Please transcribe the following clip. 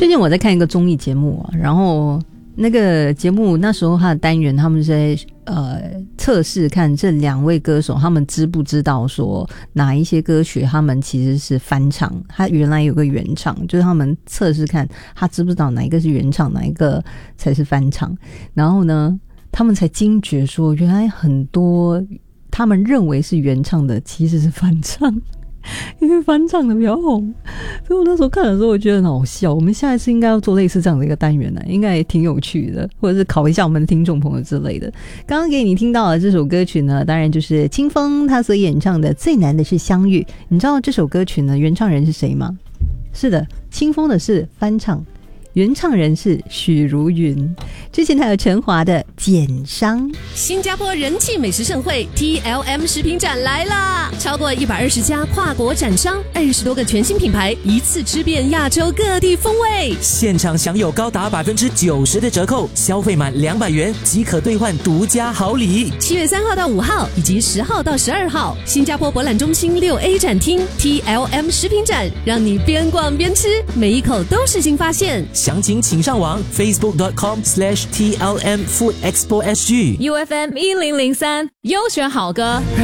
最近我在看一个综艺节目啊，然后那个节目那时候他的单元他们在测试看这2位歌手他们知不知道说哪一些歌曲他们其实是翻唱，他原来有个原唱，就是他们测试看他知不知道哪一个是原唱哪一个才是翻唱，然后呢他们才惊觉说原来很多他们认为是原唱的其实是翻唱，因为翻唱的比较红。所以我那时候看的时候我觉得很好笑，我们下一次应该要做类似这样的一个单元呢，应该也挺有趣的，或者是考一下我们的听众朋友之类的。刚刚给你听到的这首歌曲呢，当然就是清风他所演唱的《最难的是相遇》。你知道这首歌曲呢原唱人是谁吗？是的，清风的是翻唱，原唱人是许茹芸，之前还有陈华的《简伤》。 新加坡人气美食盛会 TLM 食品展来啦！超过120家跨国展商，20多个全新品牌，一次吃遍亚洲各地风味。 现场享有高达90%的折扣，消费满200元即可兑换独家好礼。 7月3号到5号以及10号到12号，新加坡博览中心6A 展厅 TLM 食品展，让你边逛边吃，每一口都是新发现。 详情请上网 facebook.com/TLM Food Expo SG。 UFM 1003优选好歌。